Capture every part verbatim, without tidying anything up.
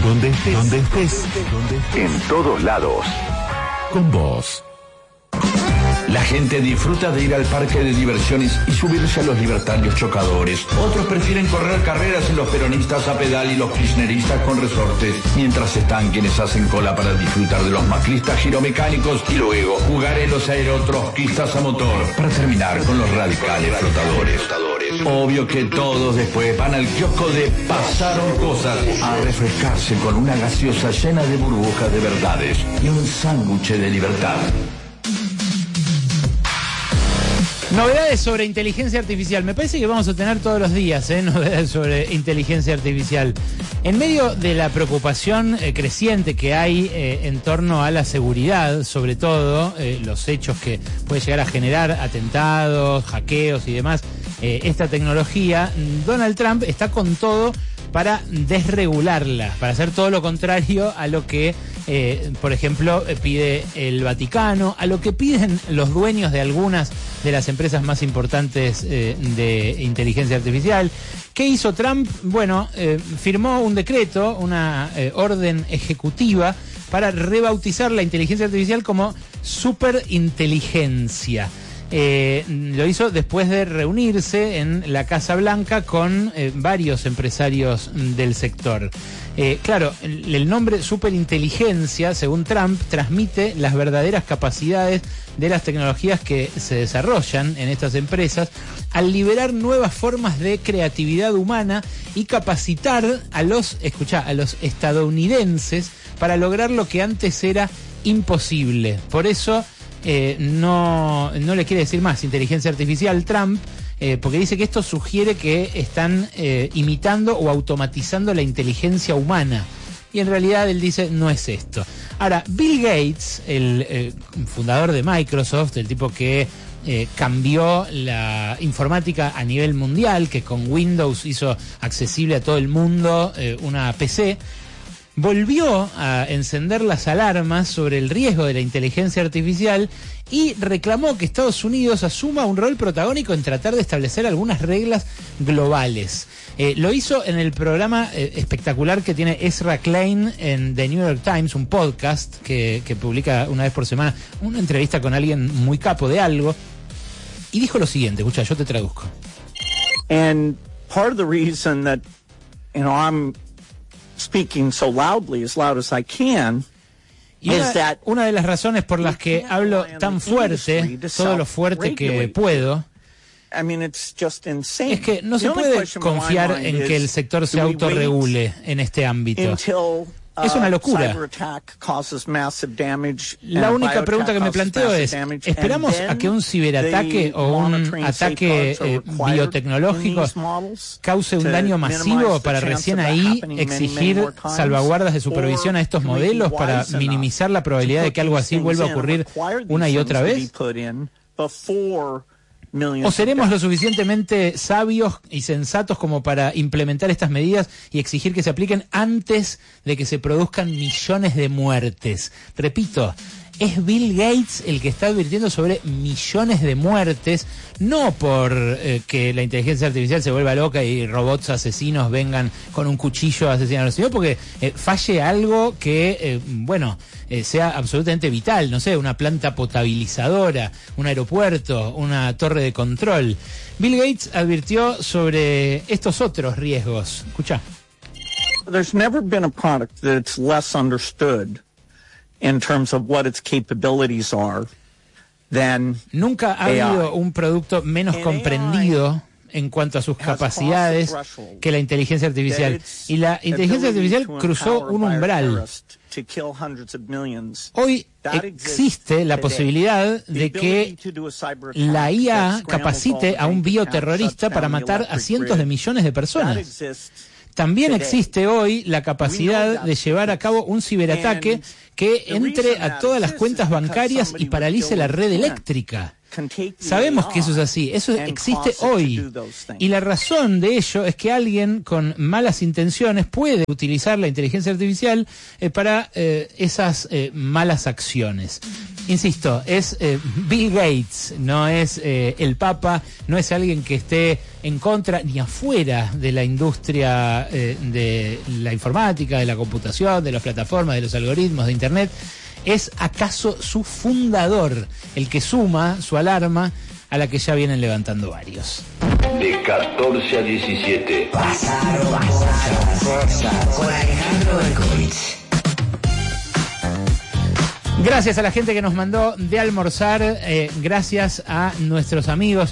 Donde estés, donde estés, donde estés. En todos lados. Con vos. La gente disfruta de ir al parque de diversiones y subirse a los libertarios chocadores. Otros prefieren correr carreras en los peronistas a pedal y los kirchneristas con resortes. Mientras están quienes hacen cola para disfrutar de los macristas giromecánicos y luego jugar en los aerotrotskistas a motor para terminar con los radicales flotadores. Obvio que todos después van al kiosco de Pasaron Cosas a refrescarse con una gaseosa llena de burbujas de verdades y un sándwich de libertad. Novedades sobre inteligencia artificial. Me parece que vamos a tener todos los días ¿eh? novedades sobre inteligencia artificial. En medio de la preocupación eh, creciente que hay eh, en torno a la seguridad, sobre todo eh, los hechos que puede llegar a generar atentados, hackeos y demás, eh, esta tecnología, Donald Trump está con todo para desregularla, para hacer todo lo contrario a lo que, eh, por ejemplo, pide el Vaticano, a lo que piden los dueños de algunas de las empresas más importantes eh, de inteligencia artificial. ¿Qué hizo Trump? Bueno, eh, firmó un decreto, una eh, orden ejecutiva para rebautizar la inteligencia artificial como superinteligencia. Eh, lo hizo después de reunirse en la Casa Blanca con eh, varios empresarios del sector. Eh, claro, el, el nombre superinteligencia, según Trump, transmite las verdaderas capacidades de las tecnologías que se desarrollan en estas empresas al liberar nuevas formas de creatividad humana y capacitar a los, escuchá, a los estadounidenses para lograr lo que antes era imposible. Por eso Eh, no, no le quiere decir más inteligencia artificial Trump, eh, porque dice que esto sugiere que están eh, imitando o automatizando la inteligencia humana. Y en realidad él dice, no es esto. Ahora, Bill Gates, el eh, fundador de Microsoft, el tipo que eh, cambió la informática a nivel mundial, que con Windows hizo accesible a todo el mundo eh, una P C, volvió a encender las alarmas sobre el riesgo de la inteligencia artificial y reclamó que Estados Unidos asuma un rol protagónico en tratar de establecer algunas reglas globales. Eh, lo hizo en el programa eh, espectacular que tiene Ezra Klein en The New York Times, un podcast que, que publica una vez por semana, una entrevista con alguien muy capo de algo, y dijo lo siguiente, escucha, yo te traduzco. And part of the reason that, you know, I'm speaking so loudly, as loud as I can, y una, una de las razones por las que hablo tan fuerte, todo lo fuerte que puedo, es que no se puede confiar en que el sector se autorregule en este ámbito. Es una locura. La única pregunta que me planteo es, ¿esperamos a que un ciberataque o un ataque eh, biotecnológico cause un daño masivo para recién ahí exigir salvaguardas de supervisión a estos modelos para minimizar la probabilidad de que algo así vuelva a ocurrir una y otra vez? ¿O seremos lo suficientemente sabios y sensatos como para implementar estas medidas y exigir que se apliquen antes de que se produzcan millones de muertes? Repito, es Bill Gates el que está advirtiendo sobre millones de muertes, no por eh, que la inteligencia artificial se vuelva loca y robots asesinos vengan con un cuchillo a asesinar, sino porque eh, falle algo que, eh, bueno, eh, sea absolutamente vital, no sé, una planta potabilizadora, un aeropuerto, una torre de control. Bill Gates advirtió sobre estos otros riesgos. Escuchá. There's never been a product that's less understood in terms of what its capabilities are than Nunca ha habido un producto menos comprendido en cuanto a sus capacidades que la inteligencia artificial. Y la inteligencia artificial cruzó un umbral. Hoy existe la posibilidad de que la I A capacite a un bioterrorista para matar a cientos de millones de personas. También existe hoy la capacidad de llevar a cabo un ciberataque que entre a todas las cuentas bancarias y paralice la red eléctrica. Sabemos que eso es así, eso existe hoy. Y la razón de ello es que alguien con malas intenciones puede utilizar la inteligencia artificial eh, para eh, esas eh, malas acciones. Insisto, es eh, Bill Gates, no es eh, el Papa, no es alguien que esté en contra ni afuera de la industria eh, de la informática, de la computación, de las plataformas, de los algoritmos, de Internet. Es acaso su fundador el que suma su alarma a la que ya vienen levantando varios. De catorce a diecisiete. Pasaron cosas con Alejandro Berkovich. Gracias a la gente que nos mandó de almorzar, eh, gracias a nuestros amigos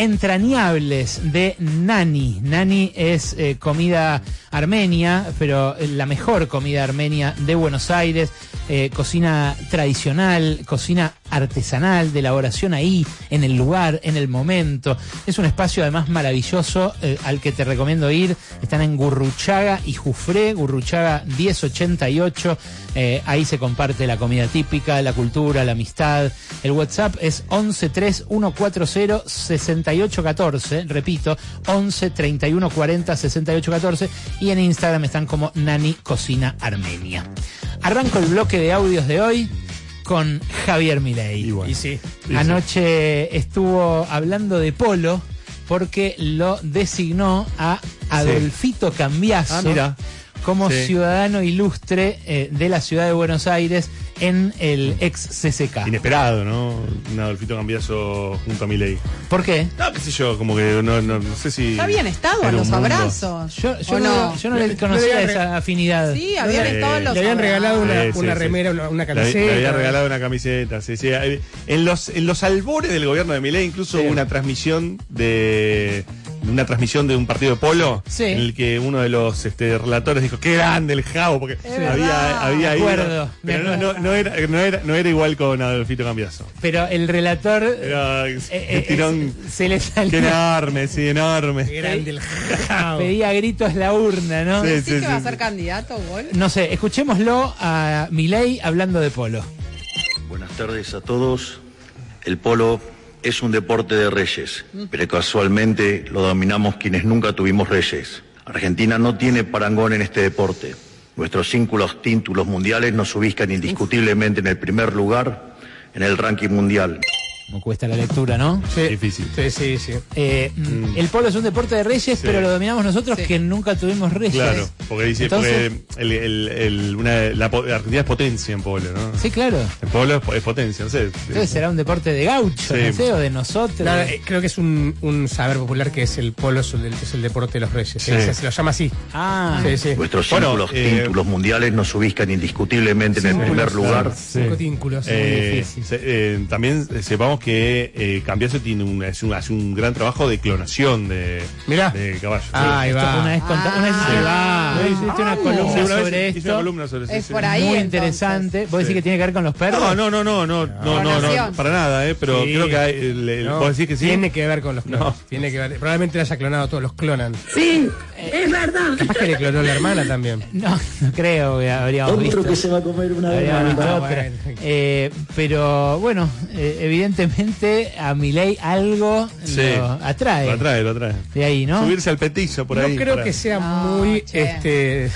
entrañables de Nani. Nani es eh, comida armenia, pero la mejor comida armenia de Buenos Aires, eh, cocina tradicional, cocina artesanal, de elaboración ahí, en el lugar, en el momento. Es un espacio además maravilloso eh, al que te recomiendo ir. Están en Gurruchaga y Jufré, Gurruchaga diez ochenta y ocho. Eh, ahí se comparte la comida típica, la cultura, la amistad. El WhatsApp es once treinta y uno cuarenta sesenta y ocho catorce. Repito, once treinta y uno cuarenta sesenta y ocho catorce. Y en Instagram están como Nani Cocina Armenia. Arranco el bloque de audios de hoy con Javier Milei. Y, bueno, y sí, y Anoche sí. estuvo hablando de polo porque lo designó a Adolfito sí. Cambiaso ah, mira. como sí. ciudadano ilustre eh, de la ciudad de Buenos Aires en el ex C C K. Inesperado, ¿no? Un Adolfito Cambiaso junto a Milei. ¿Por qué? No, qué sé yo, como que no, no, no sé si... Ya habían estado en los mundo. abrazos. Yo, yo, no? yo no le conocía no esa afinidad. Sí, habían eh, estado en los Le habían regalado una, sí, una sí, remera, sí. una, una camiseta. Le, le habían regalado una camiseta, sí, sí. En los, en los albores del gobierno de Milei incluso sí. hubo una transmisión de... una transmisión de un partido de polo sí. en el que uno de los este, relatores dijo qué grande el Javo porque sí. había había ido acuerdo, pero no, no, no era no era no era igual con Adolfito Cambiaso, pero el relator era, eh, eh, tirón, se le salió qué enorme, sí, enorme, qué grande el Javo. Pedía gritos la urna, ¿no? Sí, sí, sí, que sí, va a ser sí. candidato, Gol. No sé, escuchémoslo a Milei hablando de polo. Buenas tardes a todos. El polo es un deporte de reyes, pero casualmente lo dominamos quienes nunca tuvimos reyes. Argentina no tiene parangón en este deporte. Nuestros cinco títulos mundiales nos ubican indiscutiblemente en el primer lugar en el ranking mundial. Como cuesta la lectura, ¿no? Sí. Difícil. Sí, sí, sí. Eh, mm. El polo es un deporte de reyes, sí. pero lo dominamos nosotros sí. que nunca tuvimos reyes. Claro, porque dice, Entonces, porque el, el, el, una, la, la Argentina es potencia en polo, ¿no? Sí, claro. El polo es, es potencia, no sé. Entonces será un deporte de gaucho, sí. no sé, o de nosotros. No, eh, creo que es un, un saber popular que es el polo, es el, es el deporte de los reyes. Sí. Se, se lo llama así. Ah, sí, sí. Nuestros cinco bueno, eh, títulos mundiales nos ubican indiscutiblemente en el primer lugar. Cinco tínculos. Eh, muy difícil. Se, eh, también sepamos que eh, Cambiaso tiene un, es un, hace un gran trabajo de clonación de, de caballos. Ah, ahí va. Una vez contá, una vez ah, se va. Hiciste una columna sí, una sobre hice esto. Una columna sobre eso. Es sí, por ahí. Muy entonces. interesante. ¿Vos decís sí. que tiene que ver con los perros? No, no, no, no, no, no, no, no, para nada, eh, pero sí. creo que hay, el, el, no, vos decís que sí. Tiene que ver con los clones. No. Tiene que ver. Probablemente le haya clonado todos, los clonan. Sí, es verdad. Capaz que le clonó la hermana también. No, no creo que habríamos Otro visto. que se va a comer una vez. Habríamos visto Ah, otra. bueno. Eh, pero bueno, eh, evidentemente a Milei algo sí. lo atrae. Lo atrae, lo atrae. De ahí, ¿no? Subirse al petizo por no ahí. No creo para... que sea no, muy che. este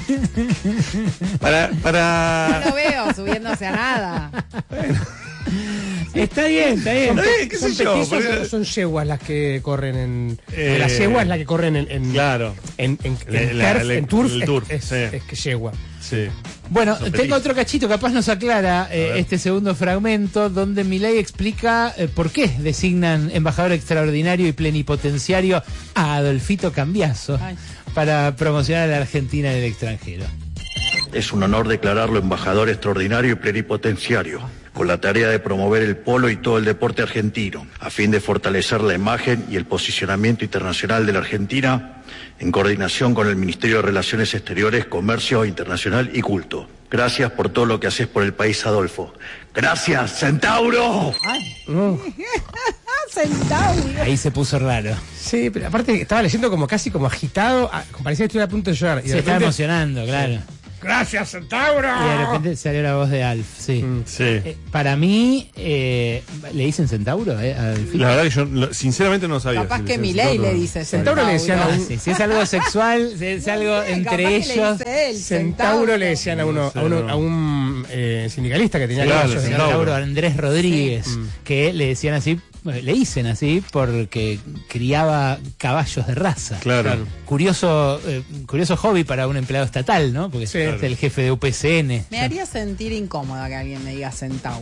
para para No lo veo subiéndose a nada. Bueno. Está bien, está bien. Son, eh, ¿qué son sé yo? petizos, Pero... son yeguas las que corren en eh... las yeguas las que corren en, en claro en en, en, la, turf, la, en turf, el turf es, sí. es, es que yegua. Sí. Bueno, tengo petizos. Otro cachito, capaz nos aclara eh, este segundo fragmento donde Milei explica eh, por qué designan embajador extraordinario y plenipotenciario a Adolfito Cambiaso Ay. para promocionar a la Argentina en el extranjero. Es un honor declararlo embajador extraordinario y plenipotenciario, con la tarea de promover el polo y todo el deporte argentino, a fin de fortalecer la imagen y el posicionamiento internacional de la Argentina, en coordinación con el Ministerio de Relaciones Exteriores, Comercio Internacional y Culto. Gracias por todo lo que haces por el país, Adolfo. ¡Gracias, Centauro! Oh. Centauro. Ahí se puso raro. Sí, pero aparte estaba leyendo como casi como agitado, parecía que estuviera a punto de llorar. Y se de estaba repente... emocionando, claro. Sí. ¡Gracias, Centauro! Y de repente salió la voz de Alf, sí. Mm, sí. Eh, para mí, eh, ¿le dicen Centauro? Eh, la verdad que yo lo, sinceramente no sabía. Capaz si que le Milei le dice Centauro. Centauro le decían a un... sí, si es algo sexual, si es algo no sé, entre ellos. él, Centauro le decían a uno, a, uno, a un eh, sindicalista que tenía Sí, claro, ellos, el ¿no? Centauro Andrés Rodríguez, Sí. que le decían así, le dicen así porque criaba caballos de raza. Claro. Curioso, eh, curioso hobby para un empleado estatal, ¿no? Porque Sí. es el jefe de U P C N. Me haría sentir incómoda que alguien me diga centauro.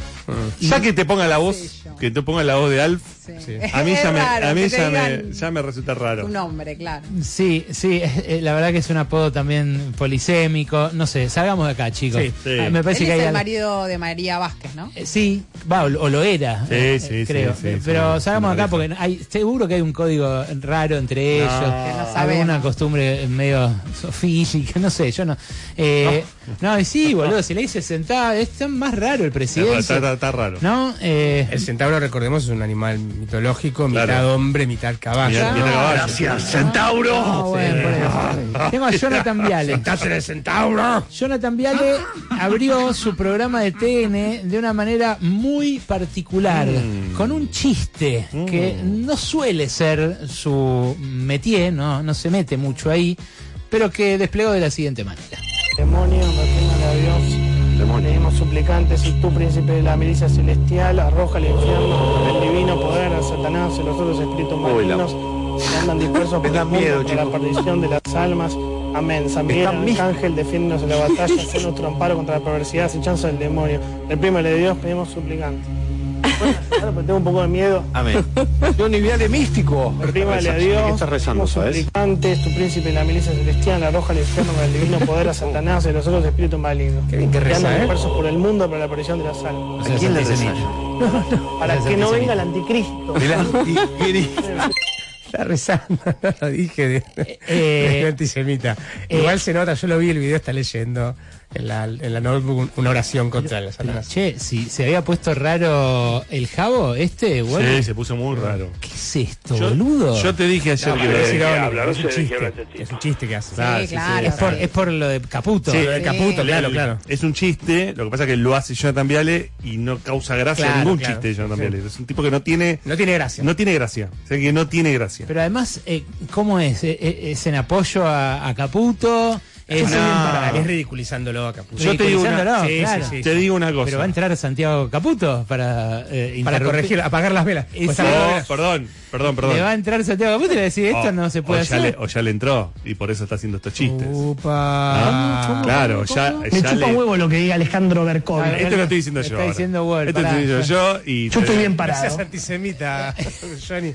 Ya que te ponga la voz, Sí, yo. que te ponga la voz de Alf, Sí. Sí. a mí Es ya me, raro a mí que te ya me, digan ya me resulta raro. Tu nombre, claro. Sí, sí, es- eh, la verdad que es un apodo también polisémico. No sé, salgamos de acá, chicos. Sí. Sí. Ah, me parece Él que es hay el algo- marido de María Vázquez, ¿no? Eh, Sí, va, o, o lo era. Sí, eh, sí, creo. sí, sí, Pero sí, salgamos sí, acá sí. porque hay, seguro que hay un código raro entre ellos. Que no Alguna sabemos. costumbre medio sofílica, no sé, yo no. Eh, no, y sí, boludo, si le dice sentado, es tan más raro el presidente. Está, está- está raro. ¿No? Eh, El centauro, recordemos, es un animal mitológico, Claro. mitad hombre, mitad caballo. Mirá, mirá caballo. Gracias, Centauro. ah, bueno, por eso. Tengo a Jonathan Viale. ¡Estás en el centauro! Jonathan Viale abrió su programa de T N de una manera muy particular, Mm. con un chiste que no suele ser su métier, no, no se mete mucho ahí, pero que desplegó de la siguiente manera. Demonio, reténgale a Dios. Pedimos suplicantes, y tú, príncipe de la milicia celestial, arroja al infierno el divino poder a Satanás y los otros espíritus malignos que andan dispersos por el mundo para la perdición de las almas. Amén. San Miguel, arcángel, defiéndenos en la batalla, sé nuestro amparo contra la perversidad, acechanza del demonio. Reprímele de Dios, pedimos suplicantes. Bueno, claro, pero tengo un poco de miedo. Amén. Johnny Viale místico. Reprímale a Dios. ¿Qué estás rezando, pedimos sabes? suplicantes, tu príncipe de la milicia celestial, arroja al infierno con el divino poder a Satanás y los otros espíritus malignos. Qué bien que reza, andan ¿eh? dispersos por el mundo para la perdición de las almas. O sea, quién le antisemita. rezás? Para Es que no antisemita. venga el anticristo. El anticristo. Está rezando, no lo dije de, Eh, de antisemita. eh, Igual se nota, yo lo vi, el video está leyendo en la, en la notebook una oración contra la Satanás. Che, si se había puesto raro el jabo, este, bueno, Sí, se puso muy raro. ¿qué es esto, Yo, boludo? yo te dije ayer No, que pero lo es de- irónico, es un chiste, es un chiste que hace. Ah, Sí, sí, sí, claro. es, por, es por lo de Caputo. Sí, lo de Caputo, Sí. claro, El- claro. Es un chiste, lo que pasa es que lo hace Jonathan Viale y no causa gracia Claro, ningún claro. chiste de Jonathan Sí. Viale. Es un tipo que no tiene, No tiene gracia. no tiene gracia. O sea que no tiene gracia. Pero además, eh, ¿cómo es? Eh, eh, ¿Es en apoyo a, a Caputo? Es, Es, no, es ridiculizándolo a Caputo. Yo te digo una- ridiculizándolo, sí, claro. sí, sí. Te digo una cosa. Pero va a entrar Santiago Caputo para eh, Para interrumpir. corregir, apagar las velas. Y Pues sí. está- Oh, perdón, perdón, perdón. Le va a entrar Santiago Caputo y le va a decir, esto O- no se puede o ya hacer. le- o ya le entró y por eso está haciendo estos chistes. Upa. Ah, claro, ya, Me ya chupa le. un huevo lo que diga Alejandro Bercovi. Ah, Esto lo estoy diciendo Está yo. ahora. diciendo Wall, Esto lo pará. estoy diciendo yo y. Yo estoy bien No parado. seas antisemita, Johnny.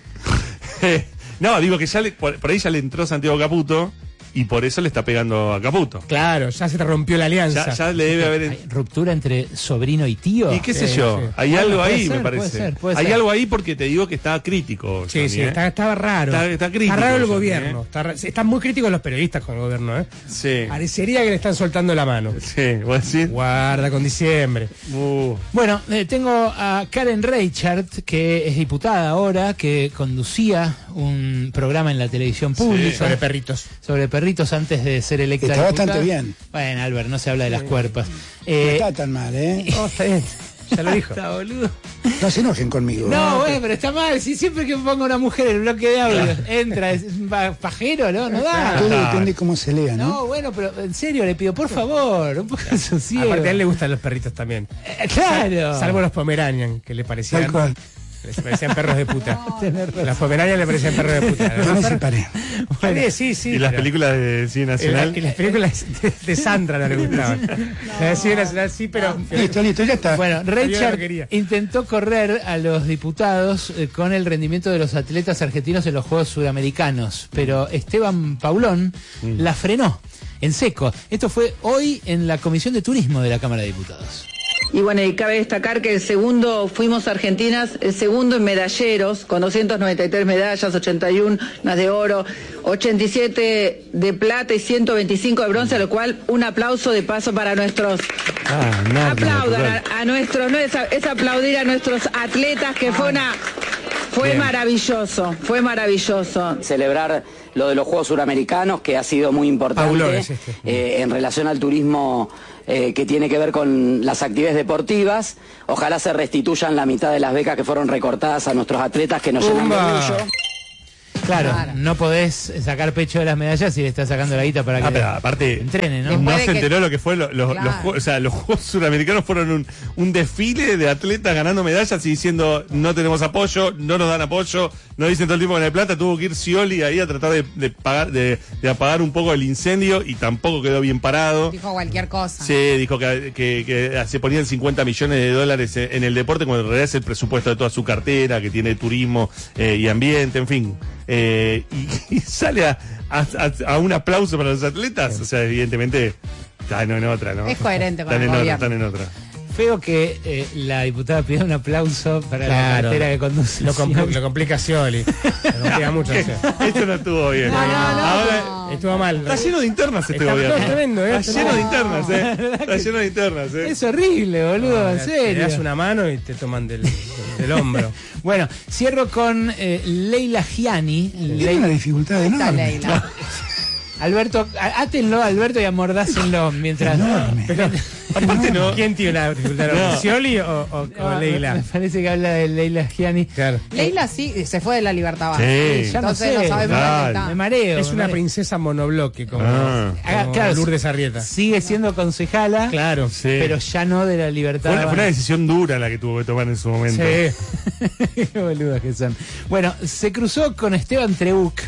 No, digo que ya le- por, por ahí ya le entró Santiago Caputo y por eso le está pegando a Caputo. Claro, ya se te rompió la alianza. Ya, ya le debe haber. ¿Hay ruptura entre sobrino y tío? Y qué sé Sí, yo, sí. hay Bueno, algo puede ahí, ser, me puede parece. ser, puede hay ser. algo ahí porque te digo que está crítico. Sí, Johnny, sí, ¿eh? está, estaba raro. Está- está crítico, raro el Johnny, gobierno. ¿eh? Está, ra- sí, están muy críticos los periodistas con el gobierno, ¿eh? Sí. Parecería que le están soltando la mano. Sí, ¿vos decís? Guarda con diciembre. Uh, Bueno, eh, tengo a Karen Reichert, que es diputada ahora, que conducía un programa en la televisión pública Sobre perritos. sobre perritos antes de ser electa. Está diputada. bastante bien. Bueno, Albert, no se habla de las cuerpas. No Eh, está tan mal, ¿eh? Oh, está bien. Ya lo dijo. está, boludo. No se enojen conmigo. No, bueno, pero está mal. Si siempre que pongo una mujer en el bloque de audio entra, es un pa- pajero, ¿no? No da. Todo depende de cómo se lea, ¿no? No, bueno, pero en serio le pido, por favor, un poco de sosiego. Aparte a él le gustan los perritos también. Eh, claro. Salvo los Pomeranian, que le parecían. Tal cual. Les parecían perros de puta. Las Pomeranian le parecían perros de puta. Yo me separé. Bueno, sí, sí. y las pero- películas de cine Y, la- nacional. y las películas de, de Sandra no le gustaban. La de Cine Nacional sí, pero. Listo, listo, ya está. Bueno, Yo Reichert no quería. intentó correr a los diputados eh, con el rendimiento de los atletas argentinos en los Juegos Sudamericanos, pero Esteban Paulón la frenó en seco. Esto fue hoy en la Comisión de Turismo de la Cámara de Diputados. Y bueno, y cabe destacar que el segundo, fuimos argentinas, el segundo en medalleros, con doscientas noventa y tres medallas, ochenta y una de oro, ochenta y siete de plata y ciento veinticinco de bronce, a lo cual un aplauso de paso para nuestros... Ah, nada, Aplaudan natural. a, a nuestros, no es, a- es aplaudir a nuestros atletas, que fue una... Fue maravilloso, fue maravilloso. Celebrar lo de los Juegos Suramericanos, que ha sido muy importante Paulo es este. eh, en relación al turismo eh, que tiene que ver con las actividades deportivas. Ojalá se restituyan la mitad de las becas que fueron recortadas a nuestros atletas, que nos llenan de Pumba. orgullo. Claro, Claro. no podés sacar pecho de las medallas si le estás sacando la guita para que Ah, pero aparte, entrene, ¿no? no Después de se que- enteró lo que fue lo- lo- Claro. los, juegos, o sea, los Juegos Suramericanos fueron un, un desfile de atletas ganando medallas y diciendo no tenemos apoyo, no nos dan apoyo, no dicen todo el tiempo que no hay plata, tuvo que ir Scioli ahí a tratar de, de pagar, de, de apagar un poco el incendio y tampoco quedó bien parado. Dijo cualquier cosa. Sí, dijo que, que- que se ponían cincuenta millones de dólares en el deporte cuando en realidad es el presupuesto de toda su cartera, que tiene turismo eh, y ambiente, en fin. Eh, y, y sale a, a- a- a un aplauso para los atletas. O sea, evidentemente están en otra, ¿no? Es coherente con están el en otra, gobierno. están en otra. Feo que eh, la diputada pida un aplauso para la Claro. cartera que conduce. Lo, compl- lo complica Scioli. Lo complica mucho. o sea. Esto no estuvo bien. No, no, no. Ahora, Estuvo mal. está lleno de internas este Está- gobierno. no, tremendo, ¿eh? Está lleno de internas, ¿eh? Está lleno de internas, ¿eh? Es horrible, boludo, en Te serio. das una mano y te toman del, del hombro. Bueno, cierro con eh, Leila Gianni. Tiene una dificultad Está enorme. Leila. Alberto, á- átenlo, Alberto, y amordácenlo mientras. Enorme. Pero, Aparte no. ¿quién tiene una dificultad? No. ¿Scioli o, o- o No, Leila? Me parece que habla de Leila Gianni. Claro. Leila sí se fue de la libertad. Sí. Básica. Ya no Entonces sé, no sabemos claro. dónde está. Me mareo. Es me una mareo. princesa monobloque, como, Ah. Ah, como claro, Lourdes Arrieta. Sigue siendo concejala, Claro. Sí. pero ya no de la libertad. Fue una, fue una decisión dura la que tuvo que tomar en su momento. Sí. Qué boludos que son. Bueno, se cruzó con Esteban Trebuch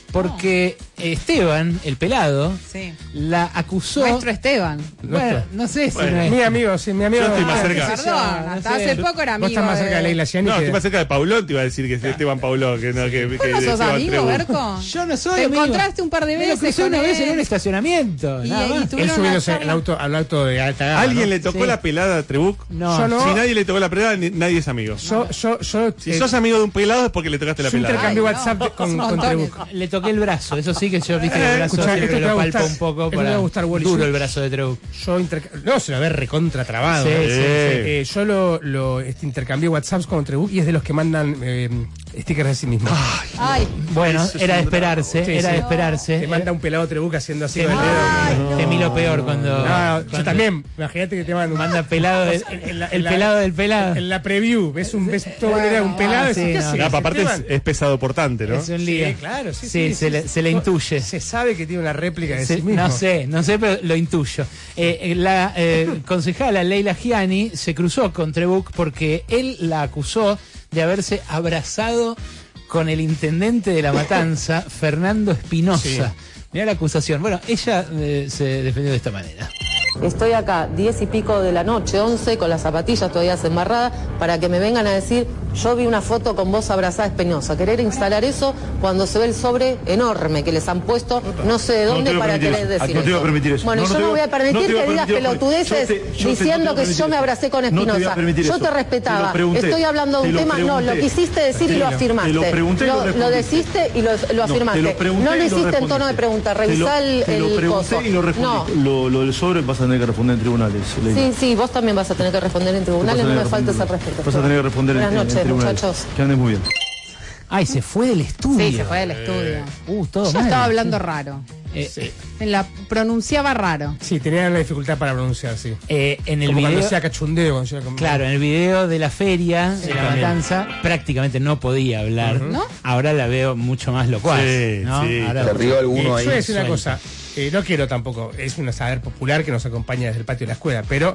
porque Esteban, el pelado, Sí. la acusó. Nuestro Esteban. Bueno, no sé si Bueno. no es. Mi amigo, sí, mi amigo. Yo estoy más Ah, cerca. qué sé yo, Perdón, no hasta sé. hace poco era Vos amigo. estás más cerca de Leila Gianni No, que... estoy más cerca de Paulón, te iba a decir que es Esteban Paulón, que no, que, que ¿Vos no de sos Esteban amigo, Trebuch. Berco? Yo no soy Te amigo. encontraste un par de Me lo veces crucé con una vez en él. un estacionamiento. Y- nada y más. tú- Él Tuvieron subiéndose una al charla. auto, al auto de alta gama. ¿Alguien ¿no? le tocó Sí. la pelada a Trebuch? No. Yo no. Si nadie le tocó la pelada, ni- nadie es amigo. Yo, yo, yo... Si eh, sos amigo de un pelado es porque le tocaste la yo pelada. intercambio Ay, no. WhatsApp de- con, Son con montones. Trebuch. Le toqué el brazo, eso sí que yo viste que el brazo Escuchá, siempre esto te lo va a palpo gustar, un poco esto te para va a gustar, Wally. duro Yo- el brazo de Trebuch. Yo interca- no, se lo ve recontra trabado. Sí, ¿no? sí, sí. Eh, yo lo, lo este, intercambié WhatsApps con Trebuch y es de los que mandan eh, stickers de sí mismo. Ay, Bueno, Eso es era de un esperarse, Sí, era sí. de esperarse. Te manda un pelado Trebuch haciendo así Temí, con el dedo. Ay, no. temí lo peor cuando, No, cuando yo también. Imagínate que te mandan un- manda pelado del- En- en la- el en la- pelado del pelado. En la preview, ves un ves todo una idea de un pelado y sí, decís, ¿qué no. haces? Ah, pa- aparte es, Esteban? es pesado portante, ¿no? Es un lío. Sí, claro, sí, Sí, sí, se, sí, le, sí. se le intuye. Se sabe que tiene una réplica de Se- sí mismo. no sé, no sé, pero lo intuyo. Eh, eh, la eh, concejala Leila Gianni se cruzó con Trebuch porque él la acusó de haberse abrazado con el intendente de La Matanza, Fernando Espinosa. Sí. Mirá la acusación. Bueno, ella eh, se defendió de esta manera. Estoy acá diez y pico de la noche, once, con las zapatillas todavía desembarradas, para que me vengan a decir, yo vi una foto con vos abrazada a Espinosa. Querer instalar eso cuando se ve el sobre enorme que les han puesto, no sé de No dónde, te voy a para permitir querer eso. decir No te voy a eso. permitir eso. Bueno, No, no yo te no voy voy a- a permitir no te voy a que digas permitir, pelotudeces yo te- yo te- diciendo no te voy a que permitir yo me eso. abracé con No te voy a Espinosa. permitir Yo eso. te respetaba. Te lo pregunté. Estoy hablando de Te un lo tema, no, lo pregunté. quisiste decir y Te lo lo- afirmaste. te lo pregunté y lo Lo, lo respondiste. deciste y lo, lo No, te lo afirmaste. pregunté No lo y lo hiciste en respondiste. tono de pregunta, Te lo- revisá el, te lo el pregunté coso. y lo respondí. No. Lo, lo del sobre vas a tener que responder en tribunales. Leila. Sí, sí, vos también vas a tener que responder en tribunales, Vas a no tener me que faltes al responder. respeto. Vas a tener que responder en, Buenas en- en noches, tribunales. muchachos. Que andes muy bien. Ay, se fue del estudio. Sí, se fue del estudio. Uh, todo Yo mal. estaba hablando raro. Eh, eh, En la pronunciaba raro. Sí, tenía una dificultad para pronunciar, sí. eh, en el Como video. cuando decía cachundeo. cuando decía como- Claro, en el video de la feria de la también. matanza prácticamente no podía hablar. ¿No? Ahora la veo mucho más locuaz. Sí, ¿no? sí. Ahora- Eh, yo voy a decir una suelta. cosa, eh, no quiero tampoco, es un saber popular que nos acompaña desde el patio de la escuela, pero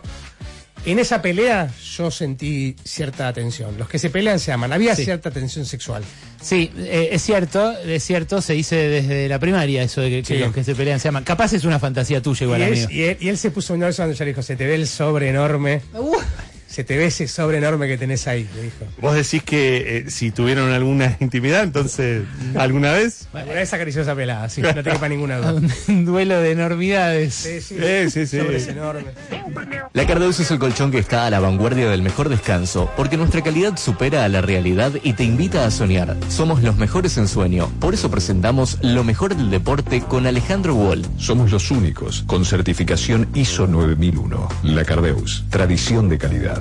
en esa pelea yo sentí cierta tensión. Los que se pelean se aman, había Sí. cierta tensión sexual. Sí, eh, es cierto, es cierto, se dice desde la primaria eso de que, que Sí. los que se pelean se aman. Capaz es una fantasía tuya igual, y, él, amigo. y, él, y él se puso un verso donde ya le dijo, se te ve el sobre enorme, Uh, se te ve ese sobre enorme que tenés ahí, le dijo. Vos decís que eh, si tuvieron alguna intimidad, entonces, ¿alguna vez? Alguna vez acarició esa pelada, sí, no te quepa ninguna duda. Un duelo de enormidades. Sí, sí, Sí, sí, sí. sobre ese enorme. La Cardeus es el colchón que está a la vanguardia del mejor descanso, porque nuestra calidad supera a la realidad y te invita a soñar. Somos los mejores en sueño, por eso presentamos lo mejor del deporte con Alejandro Wall. Somos los únicos con certificación I S O nueve mil uno. La Cardeus, tradición de calidad.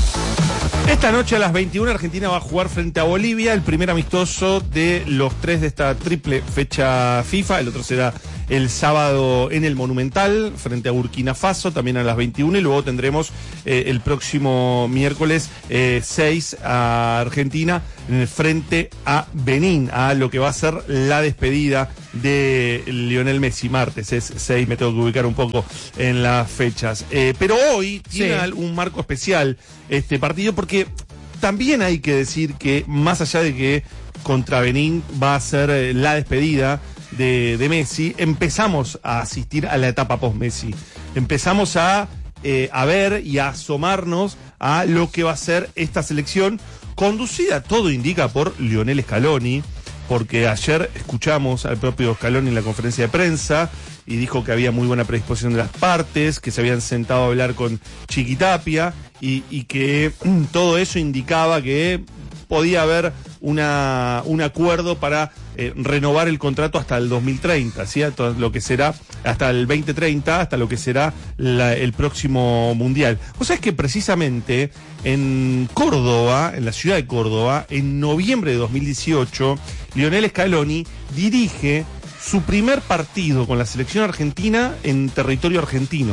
Esta noche a las veintiuna Argentina va a jugar frente a Bolivia, el primer amistoso de los tres de esta triple fecha FIFA, el otro será el sábado en el Monumental, frente a Burkina Faso, también a las veintiuna, y luego tendremos eh, el próximo miércoles eh, seis a Argentina, frente a Benín, a lo que va a ser la despedida de Lionel Messi. Martes es seis, me tengo que ubicar un poco en las fechas. Eh, pero hoy tiene sí. un marco especial este partido, porque también hay que decir que, más allá de que contra Benín va a ser eh, la despedida de, de Messi, empezamos a asistir a la etapa post-Messi. Empezamos a, eh, a ver y a asomarnos a lo que va a ser esta selección, conducida, todo indica, por Lionel Scaloni, porque ayer escuchamos al propio Scaloni en la conferencia de prensa y dijo que había muy buena predisposición de las partes, que se habían sentado a hablar con Chiquitapia y, y que mm, todo eso indicaba que podía haber una, un acuerdo para eh, renovar el contrato hasta el dos mil treinta, ¿sí? Todo lo que será hasta el veinte treinta, hasta lo que será la, el próximo Mundial. O sea, es que precisamente en Córdoba, en la ciudad de Córdoba, en noviembre de dos mil dieciocho, Lionel Scaloni dirige su primer partido con la selección argentina en territorio argentino.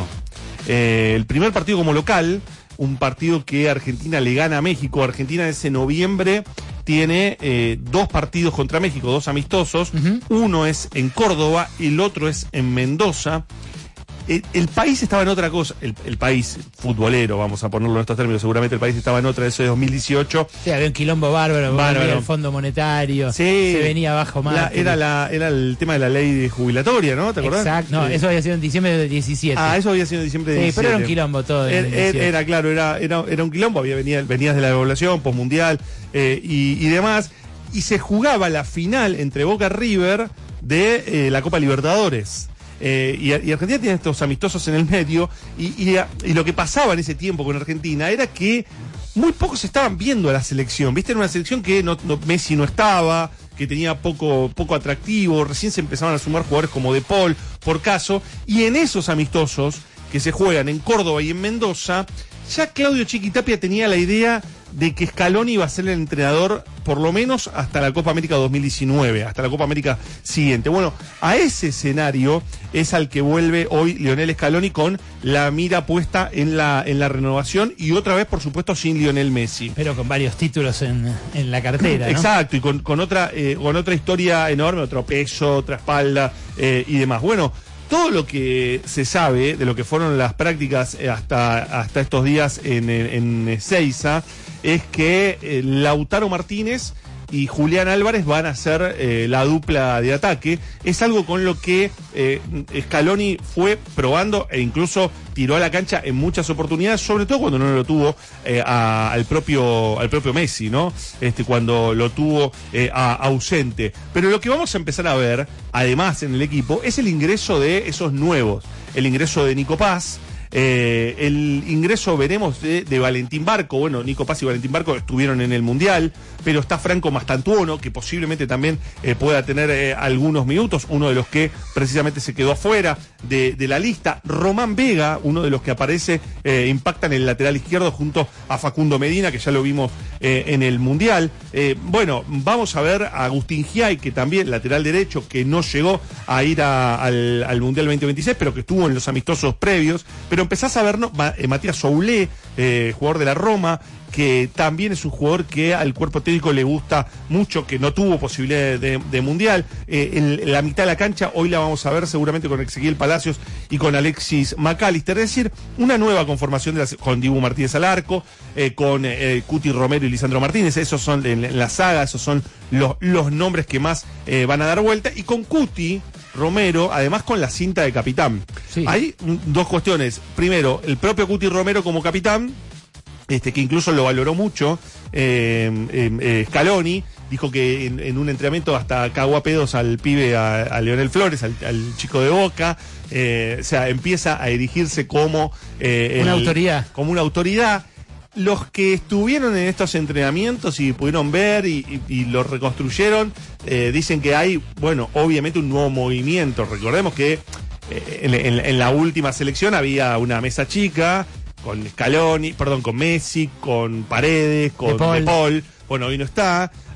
Eh, el primer partido como local, un partido que Argentina le gana a México. Argentina ese noviembre tiene eh, dos partidos contra México, dos amistosos. Uh-huh. Uno es en Córdoba, el otro es en Mendoza. El, el país estaba en otra cosa, el, el país futbolero, vamos a ponerlo en estos términos, seguramente el país estaba en otra, eso de dos mil dieciocho. Sí, había un quilombo bárbaro, bárbaro. El Fondo Monetario, sí, se venía abajo más. La, era, la, era el tema de la ley jubilatoria, ¿no? ¿Te acordás? Exacto, no, sí. Eso había sido en diciembre de diecisiete. Ah, eso había sido en diciembre de sí, diecisiete. Pero era un quilombo todo. Era, era, era claro, era, era, era un quilombo, había venía, venías de la devaluación, postmundial eh, y, y demás, y se jugaba la final entre Boca y River de eh, la Copa Libertadores. Eh, y, y Argentina tiene estos amistosos en el medio y, y, y lo que pasaba en ese tiempo con Argentina era que muy pocos estaban viendo a la selección, viste, era una selección que no, no, Messi no estaba, que tenía poco, poco atractivo, recién se empezaban a sumar jugadores como De Paul, por caso, y en esos amistosos que se juegan en Córdoba y en Mendoza, ya Claudio Chiquitapia tenía la idea de que Scaloni iba a ser el entrenador por lo menos hasta la Copa América dos mil diecinueve, hasta la Copa América siguiente. Bueno, a ese escenario es al que vuelve hoy Lionel Scaloni con la mira puesta en la, en la renovación y otra vez, por supuesto, sin Lionel Messi. Pero con varios títulos en, en la cartera, ¿no? Exacto, y con, con, otra, eh, con otra historia enorme, otro peso, otra espalda eh, y demás. Bueno, todo lo que se sabe de lo que fueron las prácticas hasta, hasta estos días en, en Ezeiza es que eh, Lautaro Martínez y Julián Álvarez van a ser eh, la dupla de ataque. Es algo con lo que eh, Scaloni fue probando e incluso tiró a la cancha en muchas oportunidades, sobre todo cuando no lo tuvo eh, a, al propio al propio Messi, ¿no? Este, cuando lo tuvo eh, a, ausente. Pero lo que vamos a empezar a ver, además en el equipo, es el ingreso de esos nuevos. El ingreso de Nico Paz. Eh, el ingreso, veremos, de, de Valentín Barco. Bueno, Nico Paz y Valentín Barco estuvieron en el Mundial, pero está Franco Mastantuono, que posiblemente también eh, pueda tener eh, algunos minutos, uno de los que precisamente se quedó afuera de, de la lista. Román Vega, uno de los que aparece, eh, impacta en el lateral izquierdo junto a Facundo Medina, que ya lo vimos eh, en el Mundial. Eh, bueno, vamos a ver a Agustín Giay, que también, lateral derecho, que no llegó a ir a, al, al Mundial veinte veintiséis, pero que estuvo en los amistosos previos. Pero empezás a ver, ¿no? Matías Soulé, eh, jugador de la Roma, que también es un jugador que al cuerpo técnico le gusta mucho, que no tuvo posibilidad de, de mundial. Eh, en la mitad de la cancha, hoy la vamos a ver seguramente con Ezequiel Palacios y con Alexis McAllister. Es decir, una nueva conformación de la, con Dibu Martínez al arco, eh, con eh, Cuti Romero y Lisandro Martínez. Esos son en, en la saga, esos son los, los nombres que más eh, van a dar vuelta. Y con Cuti Romero, además con la cinta de capitán. Sí. Hay dos cuestiones. Primero, el propio Cuti Romero como capitán, este que incluso lo valoró mucho eh, eh, Scaloni, dijo que en, en un entrenamiento hasta cagó a pedos al pibe, a, a Leonel Flores, al, al chico de Boca. Eh, o sea, empieza a erigirse como eh, una el, autoridad. Como una autoridad. Los que estuvieron en estos entrenamientos y pudieron ver y, y, y lo reconstruyeron, eh, dicen que hay, bueno, obviamente un nuevo movimiento. Recordemos que eh, en, en, en la última selección había una mesa chica con Scaloni, perdón, con Messi, con Paredes, con De Paul. De Paul. Bueno, hoy no está.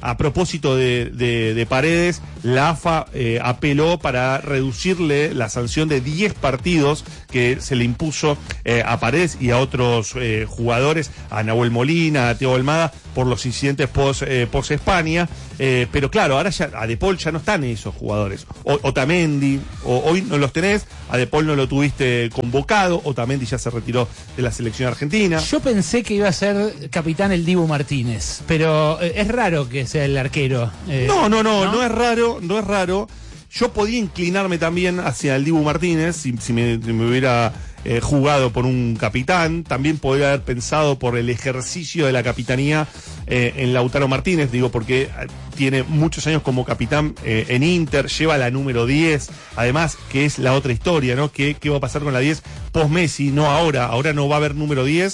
a propósito de, de, de Paredes, la A F A eh, apeló para reducirle la sanción de diez partidos que se le impuso eh, a Paredes y a otros eh, jugadores, a Nahuel Molina, a Thiago Almada, por los incidentes post, eh, post España. Eh, pero claro, ahora ya a De Paul ya no están esos jugadores. O, Otamendi, o, hoy no los tenés, a De Paul no lo tuviste convocado, Otamendi ya se retiró de la selección argentina. Yo pensé que iba a ser capitán el Dibu Martínez, pero eh, es raro que sea el arquero. Eh, no, no, no, no, no es raro, no es raro. Yo podía inclinarme también hacia el Dibu Martínez si, si, me, si me hubiera eh, jugado por un capitán. También podría haber pensado por el ejercicio de la capitanía eh, en Lautaro Martínez, digo, porque tiene muchos años como capitán eh, en Inter, lleva la número diez, además, que es la otra historia, ¿no? ¿Qué, qué va a pasar con la diez post-Messi? No ahora, ahora no va a haber número diez.